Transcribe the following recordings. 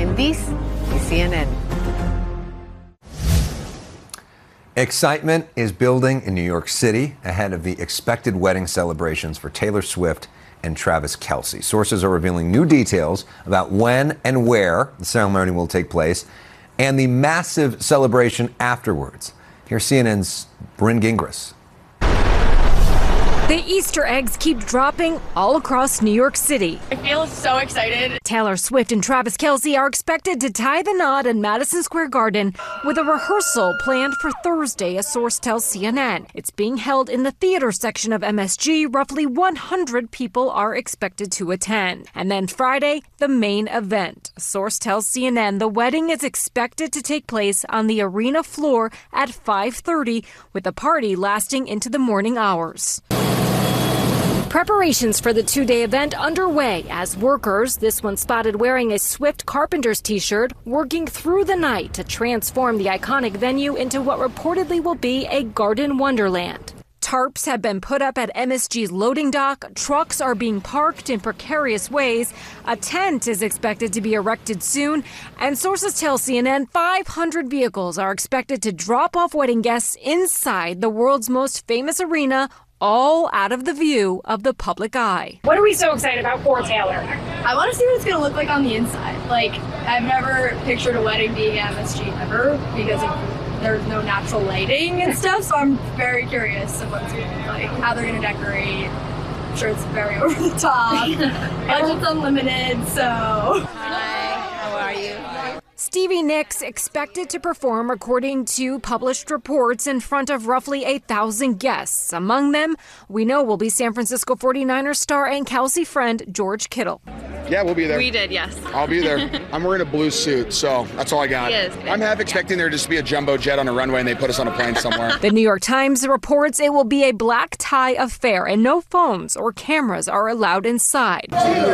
And this is CNN. Excitement is building in New York City ahead of the expected wedding celebrations for Taylor Swift and Travis Kelce. Sources are revealing new details about when and where the ceremony will take place and the massive celebration afterwards. Here's CNN's Bryn Gingras. The Easter eggs keep dropping all across New York City. I feel so excited. Taylor Swift and Travis Kelce are expected to tie the knot in Madison Square Garden with a rehearsal planned for Thursday, a source tells CNN. It's being held in the theater section of MSG. Roughly 100 people are expected to attend. And then Friday, the main event. A source tells CNN the wedding is expected to take place on the arena floor at 5:30, with the party lasting into the morning hours. Preparations for the two-day event underway as workers, this one spotted wearing a Swift Carpenters t-shirt, working through the night to transform the iconic venue into what reportedly will be a garden wonderland. Tarps have been put up at MSG's loading dock. Trucks are being parked in precarious ways. A tent is expected to be erected soon. And sources tell CNN 500 vehicles are expected to drop off wedding guests inside the world's most famous arena, all out of the view of the public eye. What are we so excited about for Taylor? I want to see what it's going to look like on the inside. Like, I've never pictured a wedding being at MSG ever because there's no natural lighting and stuff, so I'm very curious of what it's going to look like, how they're going to decorate. I'm sure it's very over the top. Budget's unlimited, so... Hi, how are you? Stevie Nicks expected to perform, according to published reports, in front of roughly 1,000 guests. Among them, we know will be San Francisco 49ers star and Kelce friend George Kittle. Yeah, we'll be there. We did, yes. I'll be there. I'm wearing a blue suit, so that's all I got. I'm half expecting there just to be a jumbo jet on a runway and they put us on a plane somewhere. The New York Times reports it will be a black tie affair and no phones or cameras are allowed inside.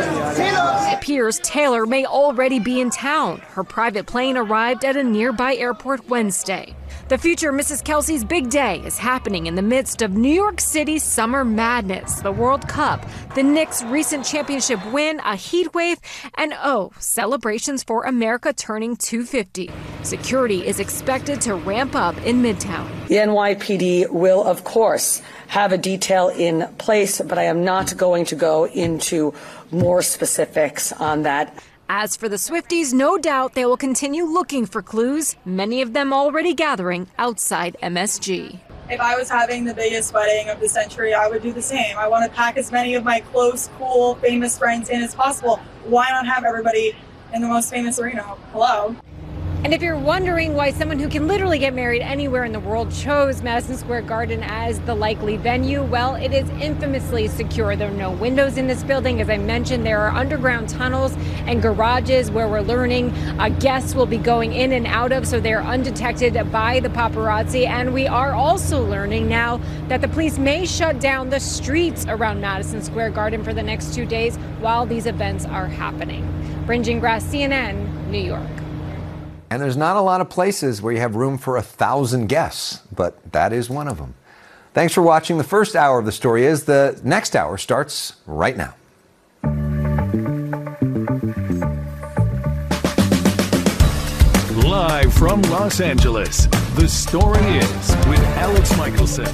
It appears Taylor may already be in town. Her private plane arrived at a nearby airport Wednesday. The future Mrs. Kelce's big day is happening in the midst of New York City's summer madness, the World Cup, the Knicks' recent championship win, a heat wave, and celebrations for America turning 250. Security is expected to ramp up in Midtown. The NYPD will, of course, have a detail in place, but I am not going to go into more specifics on that. As for the Swifties, no doubt they will continue looking for clues, many of them already gathering outside MSG. If I was having the biggest wedding of the century, I would do the same. I want to pack as many of my close, cool, famous friends in as possible. Why not have everybody in the most famous arena? Hello. And if you're wondering why someone who can literally get married anywhere in the world chose Madison Square Garden as the likely venue, well, it is infamously secure. There are no windows in this building. As I mentioned, there are underground tunnels and garages where we're learning guests will be going in and out of, so they're undetected by the paparazzi. And we are also learning now that the police may shut down the streets around Madison Square Garden for the next 2 days while these events are happening. Bryn Gingras, CNN, New York. And there's not a lot of places where you have room for 1,000 guests, but that is one of them. Thanks for watching. The first hour of The Story Is. The next hour starts right now. Live from Los Angeles, The Story Is with Alex Michelson.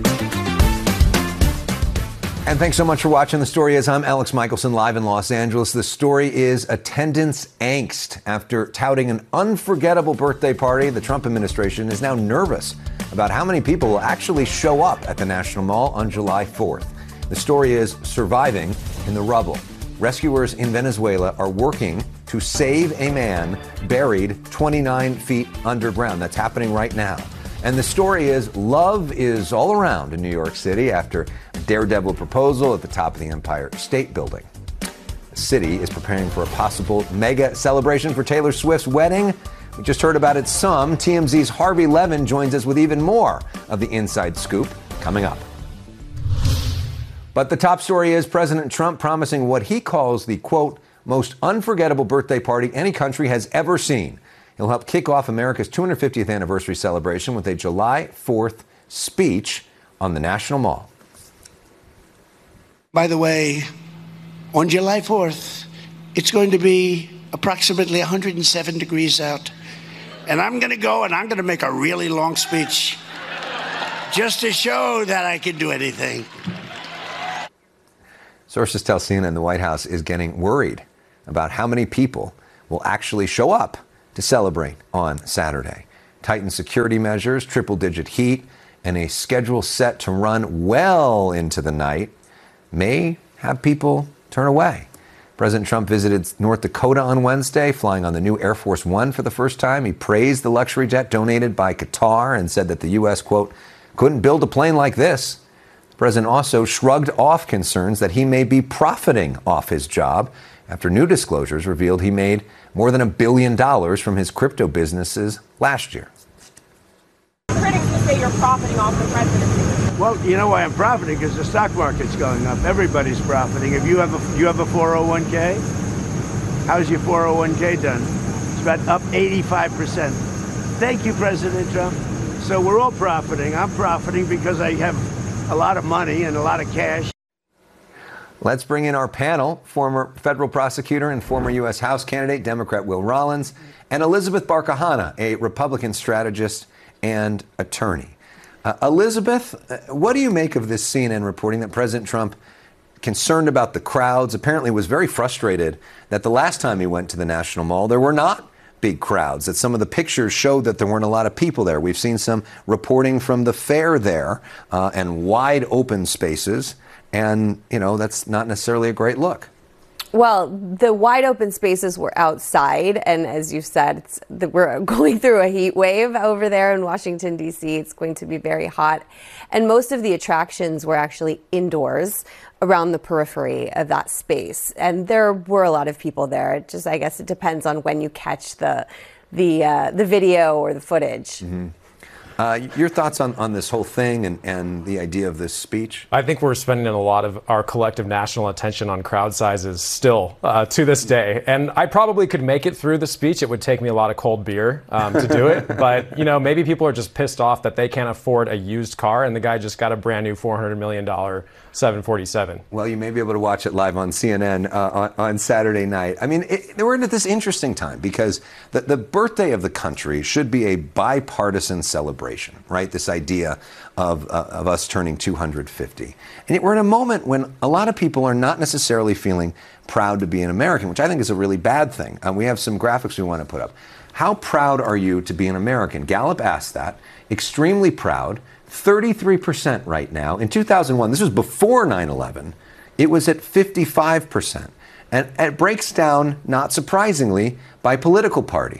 And thanks so much for watching The Story Is. I'm Alex Michelson, live in Los Angeles. The story is attendance angst. After touting an unforgettable birthday party, the Trump administration is now nervous about how many people will actually show up at the National Mall on July 4th. The story is surviving in the rubble. Rescuers in Venezuela are working to save a man buried 29 feet underground. That's happening right now. And the story is love is all around in New York City after a daredevil proposal at the top of the Empire State Building. The city is preparing for a possible mega celebration for Taylor Swift's wedding. We just heard about it some. TMZ's Harvey Levin joins us with even more of the inside scoop coming up. But the top story is President Trump promising what he calls the, quote, most unforgettable birthday party any country has ever seen. He'll help kick off America's 250th anniversary celebration with a July 4th speech on the National Mall. By the way, on July 4th, It's going to be approximately 107 degrees out. And I'm going to go and I'm going to make a really long speech just to show that I can do anything. Sources tell CNN the White House is getting worried about how many people will actually show up to celebrate on Saturday. Tightened security measures, triple-digit heat, and a schedule set to run well into the night may have people turn away. President Trump visited North Dakota on Wednesday, flying on the new Air Force One for the first time. He praised the luxury jet donated by Qatar and said that the U.S., quote, couldn't build a plane like this. The president also shrugged off concerns that he may be profiting off his job after new disclosures revealed he made more than $1 billion from his crypto businesses last year. Critics will say you're profiting off the presidency. Well, you know why I'm profiting? Because the stock market's going up. Everybody's profiting. If you have a 401k, how's your 401k done? It's about up 85%. Thank you, President Trump. So we're all profiting. I'm profiting because I have a lot of money and a lot of cash. Let's bring in our panel, former federal prosecutor and former U.S. House candidate, Democrat Will Rollins, and Elizabeth Barkahana, a Republican strategist and attorney. Elizabeth, what do you make of this CNN reporting that President Trump, concerned about the crowds, apparently was very frustrated that the last time he went to the National Mall, there were not big crowds, that some of the pictures showed that there weren't a lot of people there. We've seen some reporting from the fair there and wide open spaces. And, you know, that's not necessarily a great look. Well, the wide open spaces were outside. And as you said, we're going through a heat wave over there in Washington, D.C. It's going to be very hot. And most of the attractions were actually indoors around the periphery of that space. And there were a lot of people there. It just, I guess it depends on when you catch the video or the footage. Mm-hmm. Your thoughts on this whole thing and the idea of this speech? I think we're spending a lot of our collective national attention on crowd sizes still to this day. And I probably could make it through the speech. It would take me a lot of cold beer to do it. But, you know, maybe people are just pissed off that they can't afford a used car and the guy just got a brand new $400 million 747. Well, you may be able to watch it live on CNN on Saturday night. I mean, we're in this interesting time because the birthday of the country should be a bipartisan celebration, right? This idea of us turning 250. And yet we're in a moment when a lot of people are not necessarily feeling proud to be an American, which I think is a really bad thing. We have some graphics we want to put up. How proud are you to be an American? Gallup asked that. Extremely proud. 33% right now. In 2001, this was before 9/11, it was at 55%. And it breaks down, not surprisingly, by political party.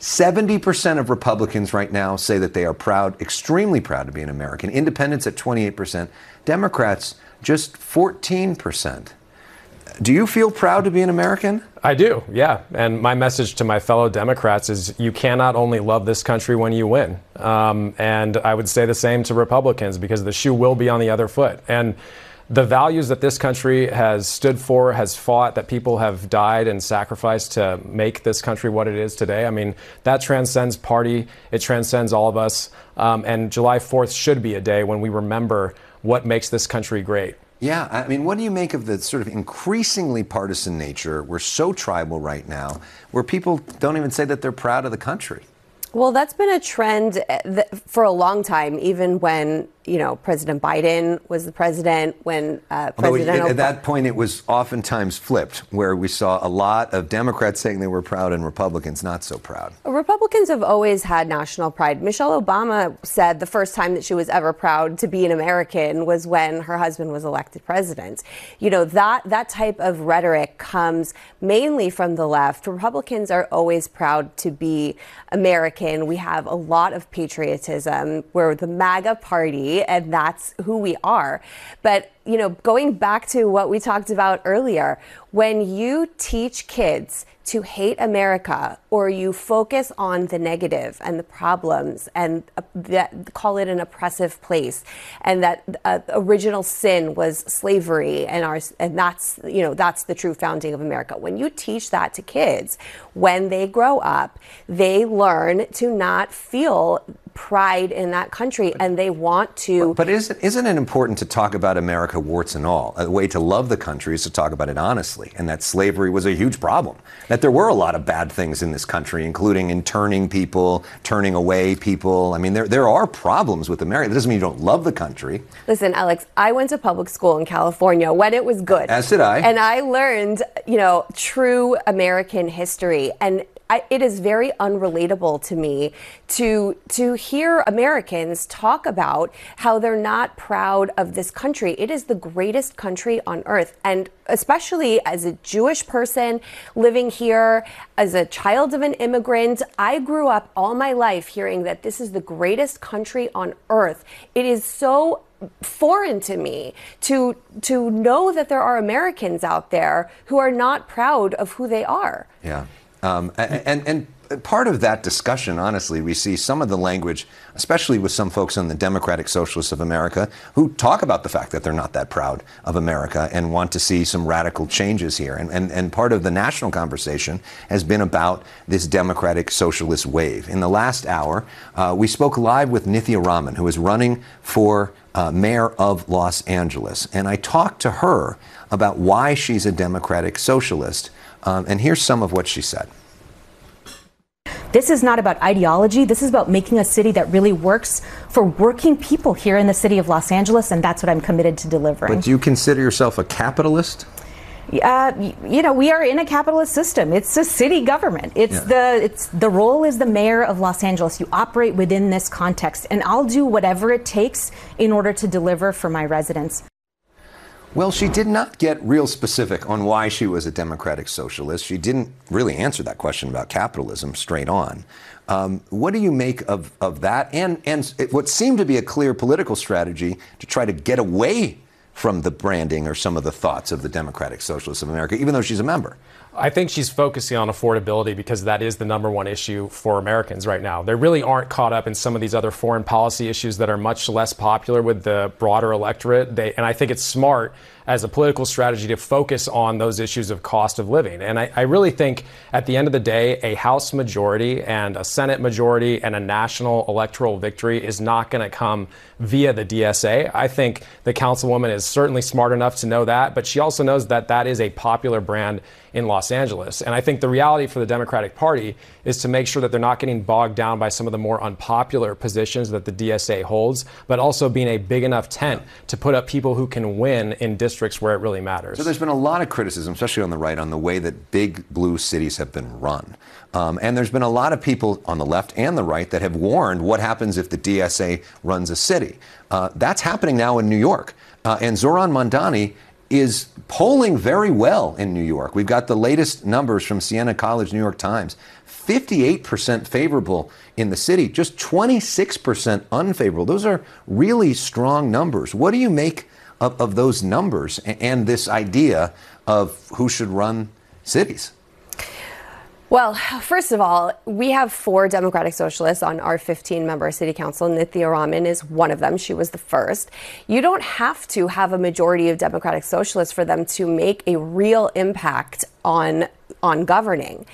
70% of Republicans right now say that they are proud, extremely proud to be an American. Independents at 28%. Democrats just 14%. Do you feel proud to be an American? I do, yeah. And my message to my fellow Democrats is you cannot only love this country when you win. And I would say the same to Republicans because the shoe will be on the other foot. And the values that this country has stood for, has fought, that people have died and sacrificed to make this country what it is today. I mean, that transcends party. It transcends all of us. And July 4th should be a day when we remember what makes this country great. Yeah, I mean, what do you make of the sort of increasingly partisan nature? We're so tribal right now, where people don't even say that they're proud of the country. Well, that's been a trend for a long time, even when, you know, President Biden was the president, when President At that point, it was oftentimes flipped, where we saw a lot of Democrats saying they were proud and Republicans not so proud. Republicans have always had national pride. Michelle Obama said the first time that she was ever proud to be an American was when her husband was elected president. You know, that type of rhetoric comes mainly from the left. Republicans are always proud to be American. We have a lot of patriotism. We're the MAGA party, and that's who we are. But, you know, going back to what we talked about earlier, when you teach kids to hate America, or you focus on the negative and the problems and call it an oppressive place, and that original sin was slavery, and that's, you know, that's the true founding of America. When you teach that to kids, when they grow up, they learn to not feel pride in that country, and they want to. But isn't it important to talk about America warts and all? A way to love the country is to talk about it honestly, and that slavery was a huge problem. That there were a lot of bad things in this country, including interning people, turning away people. I mean, there are problems with America. That doesn't mean you don't love the country. Listen, Alex, I went to public school in California when it was good. As did I. And I learned, true American history. And it is very unrelatable to me to hear Americans talk about how they're not proud of this country. It is the greatest country on earth. And especially as a Jewish person living here, as a child of an immigrant, I grew up all my life hearing that this is the greatest country on earth. It is so foreign to me to know that there are Americans out there who are not proud of who they are. Yeah. And part of that discussion, honestly, we see some of the language, especially with some folks on the Democratic Socialists of America, who talk about the fact that they're not that proud of America and want to see some radical changes here. And part of the national conversation has been about this Democratic Socialist wave. In the last hour, we spoke live with Nithya Raman, who is running for mayor of Los Angeles. And I talked to her about why she's a Democratic Socialist. And here's some of what she said. This is not about ideology. This is about making a city that really works for working people here in the city of Los Angeles, and that's what I'm committed to delivering. But do you consider yourself a capitalist? We are in a capitalist system. It's a city government. The role is the mayor of Los Angeles. You operate within this context, and I'll do whatever it takes in order to deliver for my residents. Well, she did not get real specific on why she was a Democratic Socialist. She didn't really answer that question about capitalism straight on. What do you make of that? And what seemed to be a clear political strategy to try to get away from the branding or some of the thoughts of the Democratic Socialists of America, even though she's a member? I think she's focusing on affordability because that is the number one issue for Americans right now. They really aren't caught up in some of these other foreign policy issues that are much less popular with the broader electorate. And I think it's smart as a political strategy to focus on those issues of cost of living. And I really think at the end of the day, a House majority and a Senate majority and a national electoral victory is not going to come via the DSA. I think the councilwoman is certainly smart enough to know that, but she also knows that that is a popular brand in Los Angeles. And I think the reality for the Democratic Party is to make sure that they're not getting bogged down by some of the more unpopular positions that the DSA holds, but also being a big enough tent to put up people who can win in districts where it really matters. So there's been a lot of criticism, especially on the right, on the way that big blue cities have been run. And there's been a lot of people on the left and the right that have warned what happens if the DSA runs a city. That's happening now in New York. And Zohran Mamdani is polling very well in New York. We've got the latest numbers from Siena College, New York Times. 58% favorable in the city, just 26% unfavorable. Those are really strong numbers. What do you make of those numbers and this idea of who should run cities? Well, first of all, we have 4 Democratic Socialists on our 15-member city council. Nithya Raman is one of them. She was the first. You don't have to have a majority of Democratic Socialists for them to make a real impact on governing.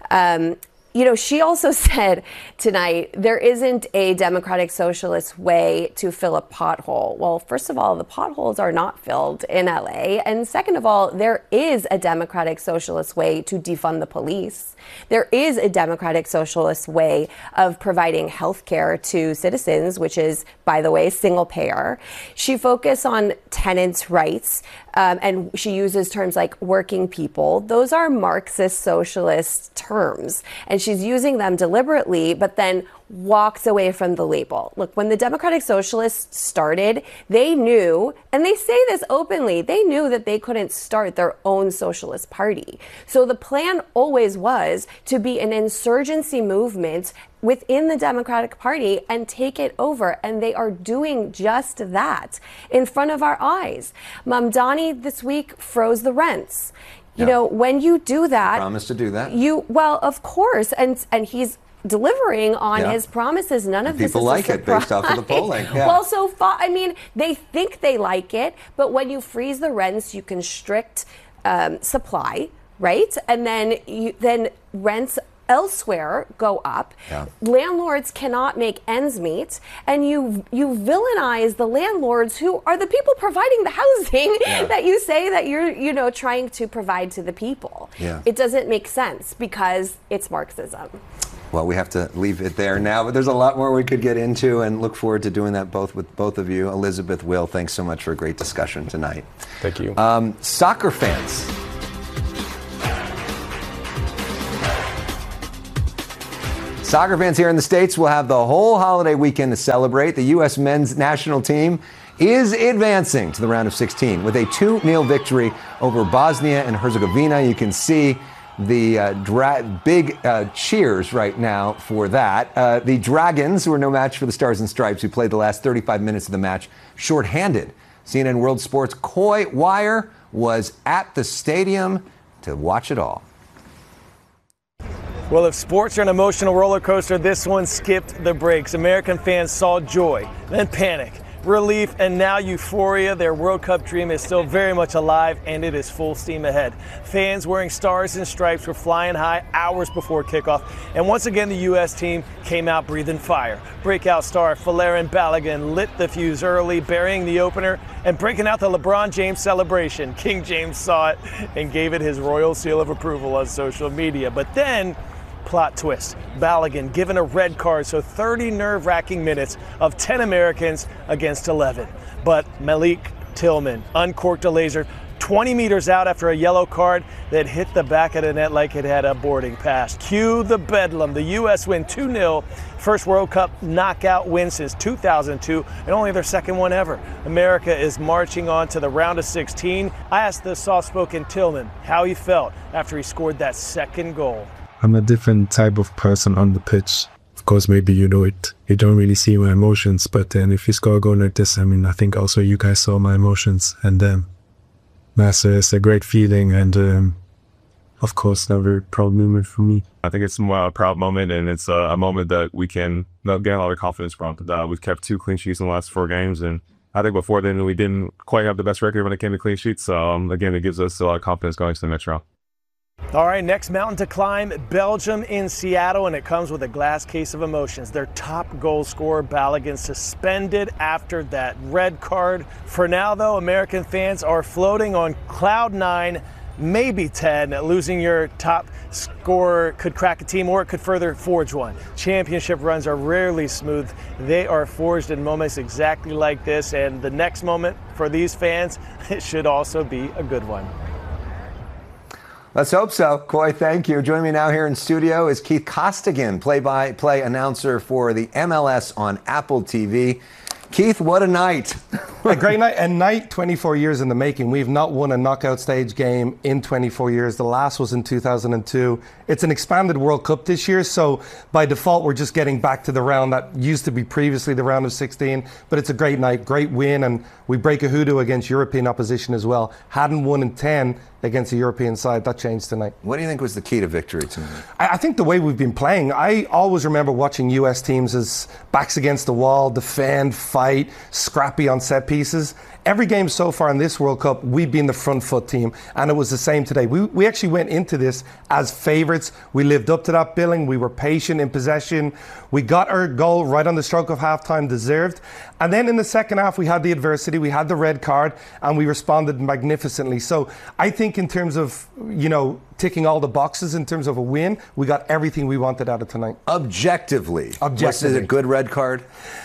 She also said tonight there isn't a Democratic Socialist way to fill a pothole. Well, first of all, the potholes are not filled in LA. And second of all, there is a Democratic Socialist way to defund the police. There is a Democratic Socialist way of providing health care to citizens, which is, by the way, single payer. She focused on tenants' rights, and she uses terms like working people. Those are Marxist socialist terms, and she's using them deliberately, but then walks away from the label. Look, when the Democratic Socialists started, they knew, and they say this openly, they knew that they couldn't start their own socialist party. So the plan always was to be an insurgency movement within the Democratic Party and take it over. And they are doing just that in front of our eyes. Mamdani this week froze the rents. You know, when you do that, promise to do that. Well, of course, and he's delivering on his promises. None of this is people like it based off of the polling. Yeah. Well, so far, I mean, they think they like it, but when you freeze the rents, you constrict supply, right? And then rents elsewhere go up. Yeah. Landlords cannot make ends meet, and you villainize the landlords who are the people providing the housing that you say that you're trying to provide to the people. Yeah. It doesn't make sense because it's Marxism. Well, we have to leave it there now, but there's a lot more we could get into, and look forward to doing that with both of you. Elizabeth, Will, thanks so much for a great discussion tonight. Thank you. Soccer fans. Soccer fans here in the States will have the whole holiday weekend to celebrate. The U.S. men's national team is advancing to the round of 16 with a 2-0 victory over Bosnia and Herzegovina. You can see the big cheers right now for that. The Dragons, who are no match for the Stars and Stripes, who played the last 35 minutes of the match shorthanded. CNN World Sports' Coy Wire was at the stadium to watch it all. Well, if sports are an emotional roller coaster, this one skipped the brakes. American fans saw joy, then panic, relief, and now euphoria. Their World Cup dream is still very much alive, and it is full steam ahead. Fans wearing Stars and Stripes were flying high hours before kickoff, and once again the U.S. team came out breathing fire. Breakout star Folarin Balogun lit the fuse early, burying the opener and breaking out the LeBron James celebration. King James saw it and gave it his royal seal of approval on social media. But then, plot twist, Balogun given a red card, so 30 nerve-wracking minutes of 10 Americans against 11. But Malik Tillman uncorked a laser 20 meters out after a yellow card that hit the back of the net like it had a boarding pass. Cue the bedlam. The U.S. win 2-0. First World Cup knockout win since 2002, and only their second one ever. America is marching on to the round of 16. I asked the soft-spoken Tillman how he felt after he scored that second goal. I'm a different type of person on the pitch. Of course, maybe you don't really see my emotions, but then if you score a goal like this, I think also you guys saw my emotions, and it's a great feeling, and of course, a very proud moment for me. I think it's a proud moment, and it's a moment that we can get a lot of confidence from. We've kept 2 clean sheets in the last 4 games, and I think before then we didn't quite have the best record when it came to clean sheets. So again, it gives us a lot of confidence going to the next round. All right, next mountain to climb, Belgium in Seattle, and it comes with a glass case of emotions. Their top goal scorer, Balogun, suspended after that red card. For now, though, American fans are floating on cloud 9, maybe 10. Losing your top scorer could crack a team, or it could further forge one. Championship runs are rarely smooth. They are forged in moments exactly like this, and the next moment for these fans, it should also be a good one. Let's hope so. Coy, thank you. Joining me now here in studio is Keith Costigan, play-by-play announcer for the MLS on Apple TV. Keith, what a night. A great night. A night 24 years in the making. We've not won a knockout stage game in 24 years. The last was in 2002. It's an expanded World Cup this year, so by default we're just getting back to the round that used to be previously the round of 16. But it's a great night, great win, and we break a hoodoo against European opposition as well. Hadn't won in 10 against a European side. That changed tonight. What do you think was the key to victory tonight? I think the way we've been playing. I always remember watching US teams as backs against the wall, defend, fight, scrappy on set pieces. Every game so far in this World Cup, we've been the front foot team, and it was the same today. We actually went into this as favourites. We lived up to that billing. We were patient in possession. We got our goal right on the stroke of halftime, deserved. And then in the second half, we had the adversity. We had the red card, and we responded magnificently. So I think in terms of, ticking all the boxes in terms of a win, we got everything we wanted out of tonight. Objectively. Was it a good red card?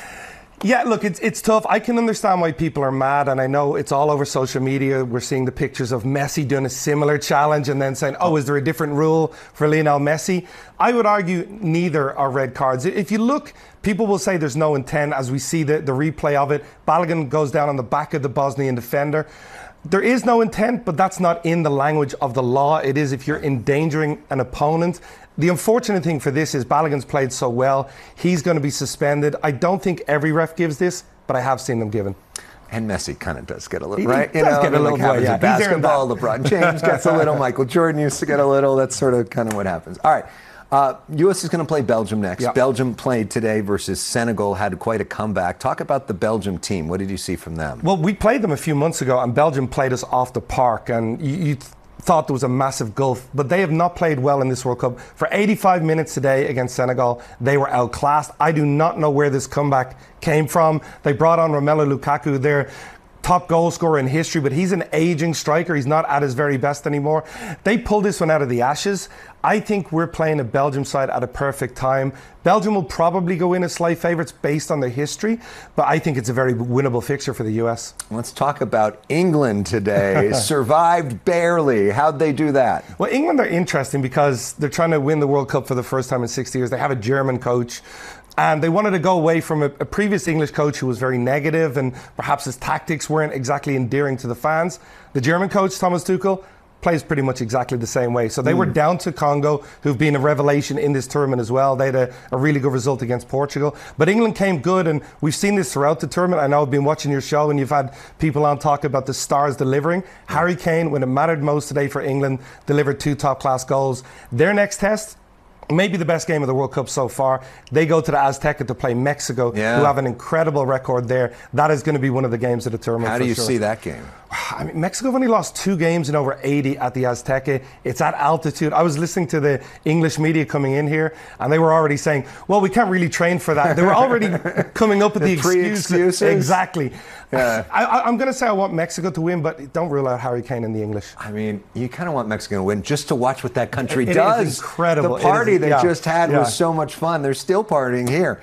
Yeah, look, it's tough. I can understand why people are mad, and I know it's all over social media. We're seeing the pictures of Messi doing a similar challenge and then saying, is there a different rule for Lionel Messi? I would argue neither are red cards. If you look, people will say there's no intent as we see the replay of it. Balogun goes down on the back of the Bosnian defender. There is no intent, but that's not in the language of the law. It is if you're endangering an opponent. The unfortunate thing for this is Balogun's played so well. He's going to be suspended. I don't think every ref gives this, but I have seen them given. And Messi kind of does get a little, he right? Does get a little, yeah. Basketball, LeBron James gets a little, Michael Jordan used to get a little. That's sort of kind of what happens. All right. U.S. is going to play Belgium next. Yep. Belgium played today versus Senegal, had quite a comeback. Talk about the Belgium team. What did you see from them? Well, we played them a few months ago, and Belgium played us off the park. And thought there was a massive gulf, but they have not played well in this World Cup. For 85 minutes today against Senegal, they were outclassed. I do not know where this comeback came from. They brought on Romelu Lukaku, their top goal scorer in history, but he's an aging striker. He's not at his very best anymore. They pulled this one out of the ashes. I think we're playing a Belgium side at a perfect time. Belgium will probably go in as slight favourites based on their history, but I think it's a very winnable fixture for the US. Let's talk about England today. Survived barely. How'd they do that? Well, England are interesting because they're trying to win the World Cup for the first time in 60 years. They have a German coach. And they wanted to go away from a previous English coach who was very negative and perhaps his tactics weren't exactly endearing to the fans. The German coach, Thomas Tuchel, plays pretty much exactly the same way. So they were down to Congo, who've been a revelation in this tournament as well. They had a really good result against Portugal. But England came good, and we've seen this throughout the tournament. I know I've been watching your show, and you've had people on talk about the stars delivering. Harry Kane, when it mattered most today for England, delivered 2 top-class goals. Their next test, maybe the best game of the World Cup so far. They go to the Azteca to play Mexico, who have an incredible record there. That is going to be one of the games of the tournament. How do you see that game? I mean, Mexico have only lost 2 games in over 80 at the Azteca. It's at altitude. I was listening to the English media coming in here, and they were already saying, well, we can't really train for that. They were already coming up with the excuses. Exactly. Yeah. I'm going to say I want Mexico to win, but don't rule out Harry Kane and the English. I mean, you kind of want Mexico to win just to watch what that country does. It is incredible. The party they just had was so much fun. They're still partying here.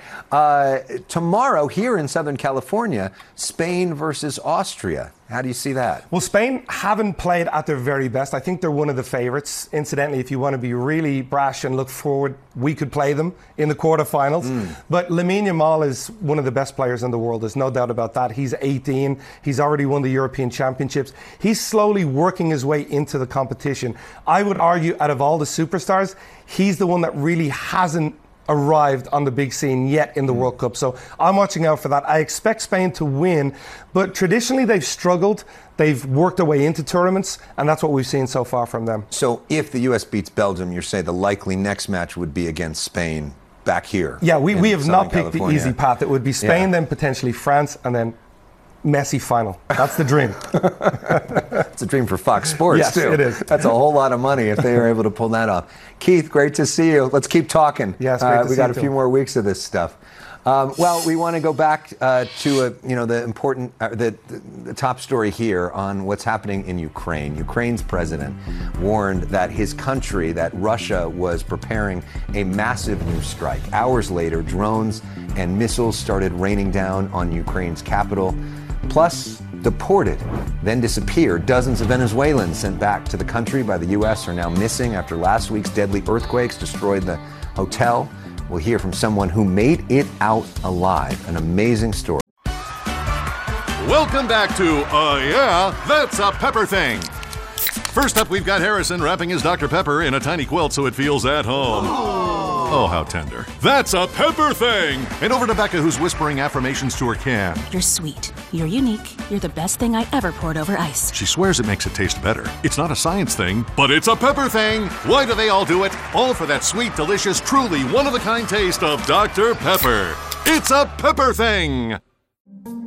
Tomorrow, here in Southern California, Spain versus Austria. How do you see that? Well, Spain haven't played at their very best. I think they're one of the favourites. Incidentally, if you want to be really brash and look forward, we could play them in the quarterfinals. But Lamine Yamal is one of the best players in the world. There's no doubt about that. He's 18. He's already won the European Championships. He's slowly working his way into the competition. I would argue, out of all the superstars, he's the one that really hasn't arrived on the big scene yet in the World Cup. So I'm watching out for that. I expect Spain to win, but traditionally they've struggled. They've worked their way into tournaments, and that's what we've seen so far from them. So if the U.S. beats Belgium, you're saying the likely next match would be against Spain back here? Yeah, we have not picked the easy path. It would be Spain, then potentially France, and then Messi final. That's the dream. It's a dream for Fox Sports, too. Yes, it is. That's a whole lot of money if they are able to pull that off. Keith, great to see you. Let's keep talking. Yes, great to see you. We got a few more weeks of this stuff. Well, we want to go back to the important, the top story here on what's happening in Ukraine. Ukraine's president warned that his country, that Russia, was preparing a massive new strike. Hours later, drones and missiles started raining down on Ukraine's capital. Plus, deported, then disappeared. Dozens of Venezuelans sent back to the country by the U.S. are now missing after last week's deadly earthquakes destroyed the hotel. We'll hear from someone who made it out alive. An amazing story. Welcome back to Yeah, That's a Pepper Thing. First up, we've got Harrison wrapping his Dr. Pepper in a tiny quilt so it feels at home. Oh, how tender. That's a Pepper Thing! And over to Becca, who's whispering affirmations to her can. You're sweet. You're unique. You're the best thing I ever poured over ice. She swears it makes it taste better. It's not a science thing, but it's a Pepper Thing! Why do they all do it? All for that sweet, delicious, truly one-of-a-kind taste of Dr. Pepper. It's a Pepper Thing!